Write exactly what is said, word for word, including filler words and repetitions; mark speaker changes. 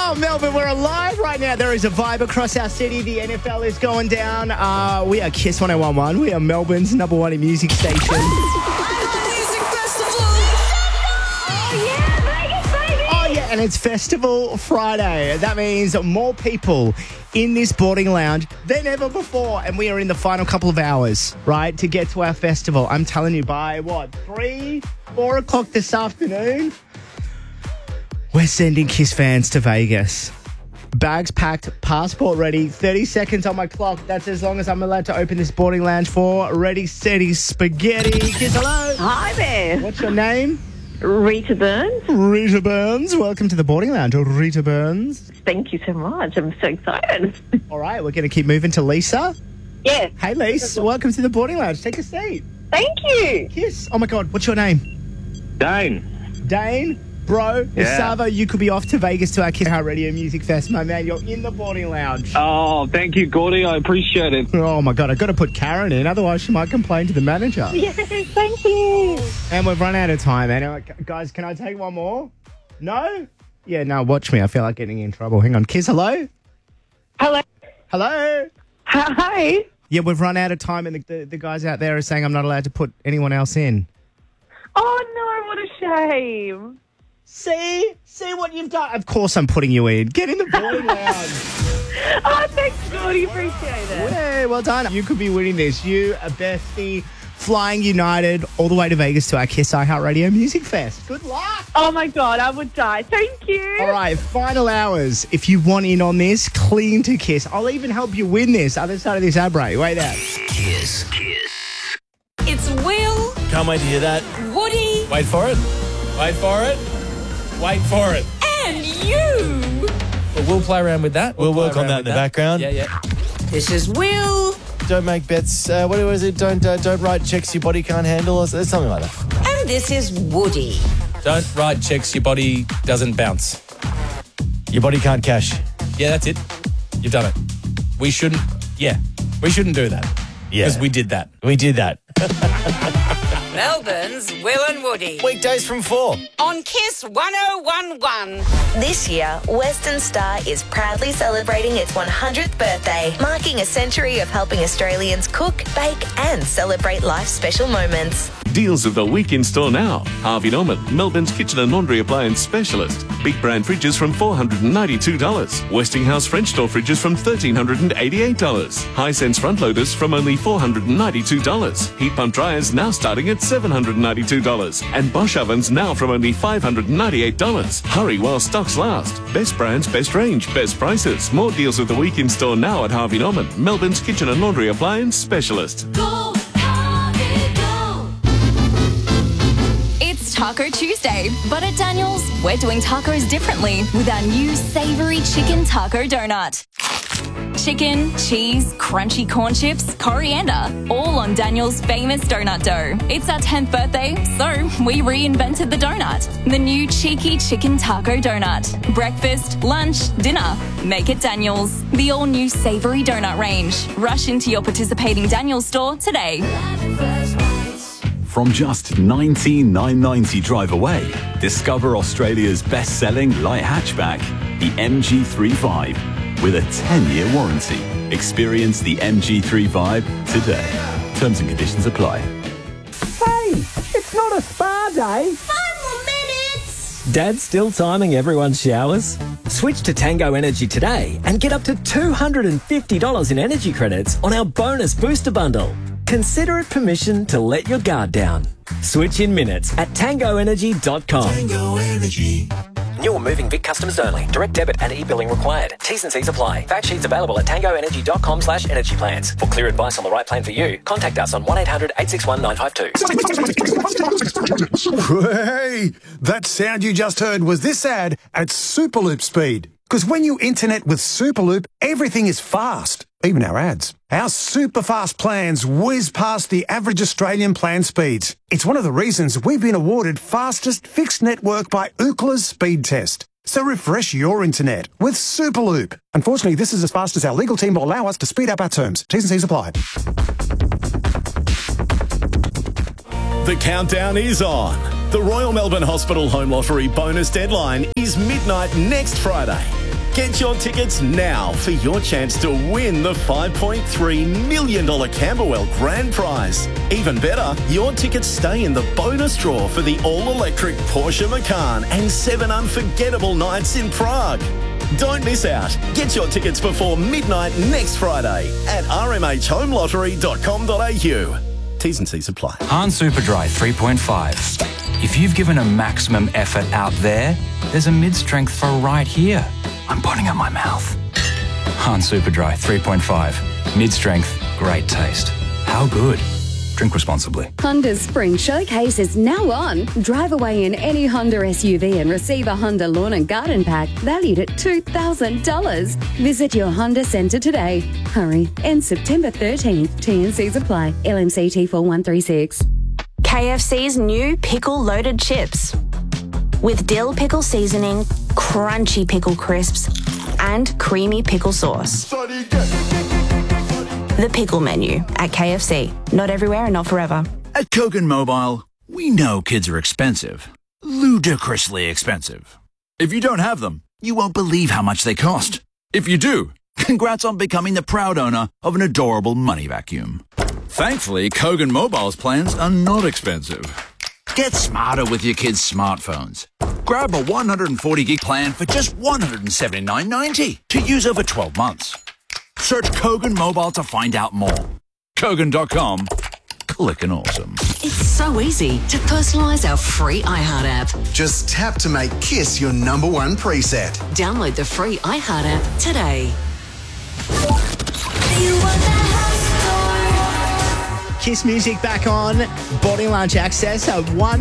Speaker 1: Oh, Melbourne, we're alive right now. There is a vibe across our city. The N F L is going down. Uh, we are Kiss one oh one one. We are Melbourne's number one in music station.
Speaker 2: Music festival.
Speaker 3: Oh, yeah, Vegas, baby.
Speaker 1: Oh, yeah, and it's Festival Friday. That means more people in this boarding lounge than ever before. And we are in the final couple of hours, right, to get to our festival. I'm telling you, by what, three, four o'clock this afternoon, we're sending Kiss fans to Vegas. Bags packed, passport ready, thirty seconds on my clock. That's as long as I'm allowed to open this boarding lounge for. Ready, steady, spaghetti. Kiss, hello.
Speaker 3: Hi there.
Speaker 1: What's your name?
Speaker 3: Rita Burns.
Speaker 1: Rita Burns. Welcome to the boarding lounge, Rita Burns.
Speaker 3: Thank you so much. I'm so excited.
Speaker 1: All right, we're going to keep moving to Lisa.
Speaker 3: Yes.
Speaker 1: Hey, Lisa. Welcome to the boarding lounge. Take a seat.
Speaker 3: Thank you.
Speaker 1: Kiss. Oh, my God. What's your name?
Speaker 4: Dane.
Speaker 1: Dane. Bro,
Speaker 4: Yeah.
Speaker 1: Savo, you could be off to Vegas to our Kiss Heart Radio Music Fest, my man. You're in the boarding lounge.
Speaker 4: Oh, thank you, Gordy. I appreciate it.
Speaker 1: Oh, my God. I've got to put Karen in. Otherwise, she might complain to the manager.
Speaker 3: Yes, thank you.
Speaker 1: And we've run out of time. Anyway, guys, can I take one more? No? Yeah, no, watch me. I feel like getting in trouble. Hang on. Kiss, hello?
Speaker 3: Hello.
Speaker 1: Hello?
Speaker 3: Hi.
Speaker 1: Yeah, we've run out of time, and the, the, the guys out there are saying I'm not allowed to put anyone else in.
Speaker 3: Oh, no, what a shame.
Speaker 1: See? See what you've done? Of course I'm putting you in. Get in the boarding lounge.
Speaker 3: Oh, thanks, Gordy. Appreciate it.
Speaker 1: Yeah, well done. You could be winning this. You, a bestie, flying United all the way to Vegas to our Kiss iHeartRadio Music Fest. Good luck.
Speaker 3: Oh, my God, I would die. Thank you.
Speaker 1: All right, final hours. If you want in on this, cling to Kiss. I'll even help you win this. Other side of this ad break. Wait out.
Speaker 2: Kiss. Kiss. It's Will,
Speaker 5: Can't wait to hear that.
Speaker 2: Woody,
Speaker 5: Wait for it. Wait for it. Wait for it.
Speaker 2: and you.
Speaker 5: But we'll play around with that.
Speaker 6: We'll
Speaker 5: play
Speaker 6: work on
Speaker 5: around
Speaker 6: that
Speaker 5: with
Speaker 6: in the background.
Speaker 5: Yeah, yeah.
Speaker 2: This is Will,
Speaker 6: Don't make bets. Uh, what was it? Don't uh, don't write checks your body can't handle or something like that.
Speaker 2: and this is Woody.
Speaker 5: Don't write checks your body doesn't bounce.
Speaker 6: Your body can't cash.
Speaker 5: Yeah, that's it. You've done it. We shouldn't, yeah, we shouldn't do that.
Speaker 6: Yeah.
Speaker 5: Because we did that.
Speaker 6: We did that.
Speaker 2: Melbourne's Will and Woody
Speaker 6: Weekdays from four.
Speaker 2: on Kiss one oh one one.
Speaker 7: This year, Western Star is proudly celebrating its one hundredth birthday, marking a century of helping Australians cook, bake and celebrate life's special moments.
Speaker 8: Deals of the week in store now. Harvey Norman, Melbourne's kitchen and laundry appliance specialist. Big brand fridges from four hundred ninety-two dollars. Westinghouse French door fridges from one thousand three hundred eighty-eight dollars. Hisense front loaders from only four hundred ninety-two dollars. Heat pump dryers now starting at seven hundred ninety-two dollars. And Bosch ovens now from only five hundred ninety-eight dollars. Hurry while stocks last. Best brands, best range, best prices. More deals of the week in store now at Harvey Norman, Melbourne's kitchen and laundry appliance specialist.
Speaker 2: Go, Harvey, go. It's Taco Tuesday, but at Daniel's, we're doing tacos differently with our new savoury chicken taco donut. Chicken, cheese, crunchy corn chips, coriander, all on Daniel's famous donut dough. It's our tenth birthday, so we reinvented the donut. The new cheeky chicken taco donut. Breakfast, lunch, dinner. Make it Daniel's. The all-new savoury donut range. Rush into your participating Daniel's store today.
Speaker 9: From just nineteen thousand nine hundred ninety drive away, discover Australia's best-selling light hatchback, the M G three Vibe, with a ten-year warranty. Experience the M G three Vibe today. Terms and conditions apply.
Speaker 10: Hey, it's not a spa day.
Speaker 2: Five more minutes!
Speaker 10: Dad's still timing everyone's showers? Switch to Tango Energy today and get up to two hundred fifty dollars in energy credits on our bonus booster bundle. Consider it permission to let your guard down. Switch in minutes at tango energy dot com.
Speaker 6: Tango Energy.
Speaker 10: New or moving Vic customers only. Direct debit and e-billing required. T's and C's apply. Fact sheets available at tango energy dot com slash energy plans. For clear advice on the right plan for you, contact us on one eight hundred eight six one nine five two.
Speaker 11: Hey, that sound you just heard was this ad at Superloop speed. Because when you internet with Superloop, everything is fast, even our ads. Our super fast plans whiz past the average Australian plan speeds. It's one of the reasons we've been awarded fastest fixed network by Ookla's speed test. So refresh your internet with Superloop. Unfortunately, this is as fast as our legal team will allow us to speed up our terms. T's and C's apply.
Speaker 12: The countdown is on. The Royal Melbourne Hospital Home Lottery bonus deadline is midnight next Friday. Get your tickets now for your chance to win the five point three million dollars Camberwell Grand Prize. Even better, your tickets stay in the bonus draw for the all-electric Porsche Macan and seven unforgettable nights in Prague. Don't miss out. Get your tickets before midnight next Friday at r m h home lottery dot com dot a u. T's and C's apply.
Speaker 13: Han Superdry three point five. If you've given a maximum effort out there, there's a mid-strength for right here. I'm putting out my mouth. Han Superdry three point five. Mid-strength, great taste. How good? Drink responsibly.
Speaker 14: Honda's Spring Showcase is now on. Drive away in any Honda S U V and receive a Honda Lawn and Garden Pack valued at two thousand dollars. Visit your Honda Centre today. Hurry. End September thirteenth. T and C's apply. L M C T four one three six.
Speaker 15: K F C's new pickle loaded chips. With dill pickle seasoning, crunchy pickle crisps, and creamy pickle sauce. The pickle menu at K F C. Not everywhere and not forever.
Speaker 16: At Kogan Mobile, we know kids are expensive. Ludicrously expensive. If you don't have them, you won't believe how much they cost. If you do, congrats on becoming the proud owner of an adorable money vacuum. Thankfully, Kogan Mobile's plans are not expensive. Get smarter with your kids' smartphones. Grab a one hundred forty gig plan for just one hundred seventy-nine ninety to use over twelve months. Search Kogan Mobile to find out more. Kogan dot com. Clickin' awesome.
Speaker 17: It's so easy to personalise our free iHeart app.
Speaker 18: Just tap to make Kiss your number one preset.
Speaker 17: Download the free iHeart app today.
Speaker 1: Kiss music back on. Boarding Lounge access at one.